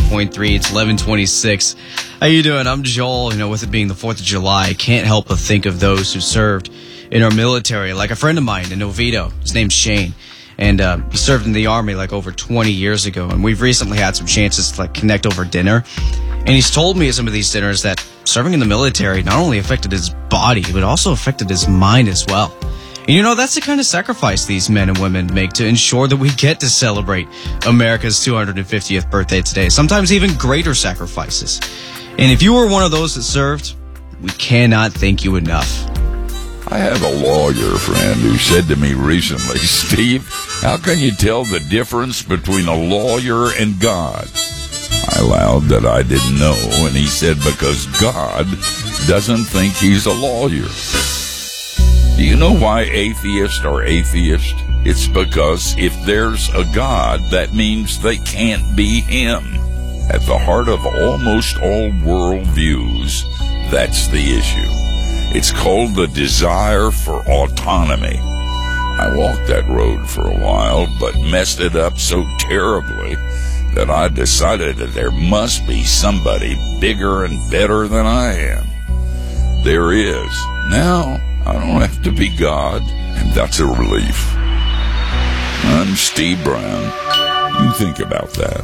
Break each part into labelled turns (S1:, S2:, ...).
S1: 88.3. It's 11:26. How you doing? I'm Joel. With it being the 4th of July, I can't help but think of those who served in our military, like a friend of mine in Oviedo. His name's Shane. And he served in the Army over 20 years ago. And we've recently had some chances to connect over dinner. And he's told me at some of these dinners that serving in the military not only affected his body, but also affected his mind as well. And that's the kind of sacrifice these men and women make to ensure that we get to celebrate America's 250th birthday today. Sometimes even greater sacrifices. And if you were one of those that served, we cannot thank you enough.
S2: I have a lawyer friend who said to me recently, Steve, how can you tell the difference between a lawyer and God? I allowed that I didn't know, and he said because God doesn't think he's a lawyer. Do you know why atheists are atheists? It's because if there's a God, that means they can't be him. At the heart of almost all worldviews, that's the issue. It's called the desire for autonomy. I walked that road for a while, but messed it up so terribly that I decided that there must be somebody bigger and better than I am. There is. Now, I don't have to be God, and that's a relief. I'm Steve Brown. You think about that.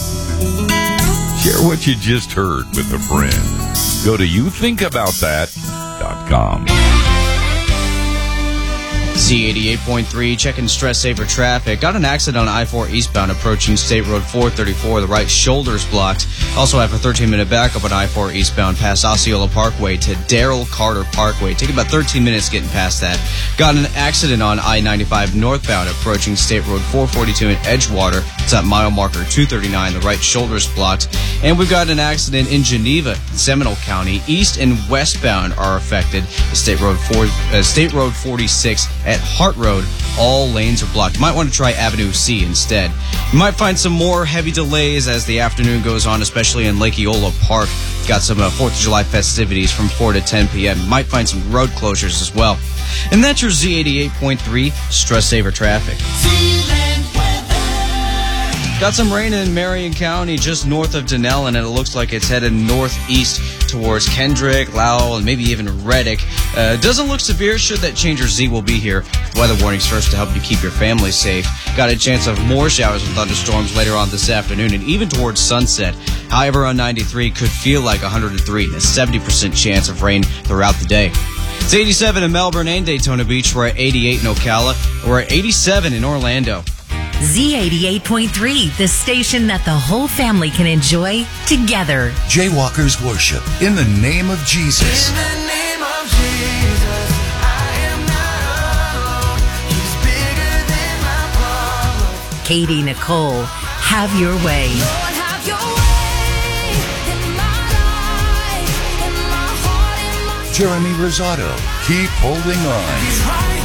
S2: Share what you just heard with a friend. Go to youthinkaboutthat.com.
S1: Z88.3, checking stress saver traffic. Got an accident on I-4 eastbound approaching State Road 434. The right shoulder's blocked. Also have a 13-minute backup on I-4 eastbound past Osceola Parkway to Darrell Carter Parkway. Taking about 13 minutes getting past that. Got an accident on I-95 northbound approaching State Road 442 in Edgewater. It's at mile marker 239. The right shoulder's blocked. And we've got an accident in Geneva, Seminole County. East and westbound are affected. State Road 46 at Hart Road, all lanes are blocked. You might want to try Avenue C instead. You might find some more heavy delays as the afternoon goes on, especially in Lake Eola Park. Got some 4th of July festivities from 4 to 10 p.m. You might find some road closures as well. And that's your Z88.3 Stress Saver Traffic. Got some rain in Marion County just north of Denellen, and it looks like it's headed northeast towards Kendrick, Lowell, and maybe even Reddick. Doesn't look severe. Should that change, your Z will be here. Weather warnings first to help you keep your family safe. Got a chance of more showers and thunderstorms later on this afternoon and even towards sunset. However, on 93 could feel like 103. A 70% chance of rain throughout the day. It's 87 in Melbourne and Daytona Beach. We're at 88 in Ocala. We're at 87 in Orlando.
S3: Z88.3, the station that the whole family can enjoy together.
S4: Jaywalkers worship in the name of Jesus.
S5: In the name of Jesus, I am not alone. He's bigger than my problem.
S3: Katie Nicole, have your way.
S5: Lord, have your way in my life, in my heart, in my
S4: Jeremy Rosado, keep holding on.
S5: He's right.